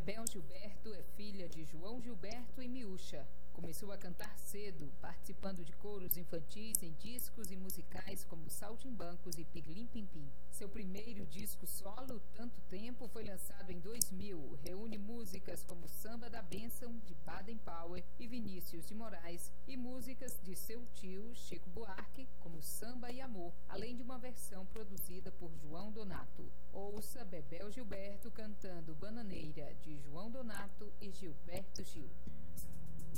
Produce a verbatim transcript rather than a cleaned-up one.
Bebel Gilberto é filha de João Gilberto e Miúcha. Começou a cantar cedo, participando de coros infantis em discos e musicais como Saltimbancos e Pirlim Pim Pim. Seu primeiro disco solo, Tanto Tempo, foi lançado em dois mil. Reúne músicas como Samba da Bênção, de Baden Powell e Vinícius de Moraes, e músicas de seu tio, Chico Buarque, como Samba e Amor, além de uma versão produzida por João Donato. Ouça Bebel Gilberto cantando Bananeira, de João Donato e Gilberto Gil.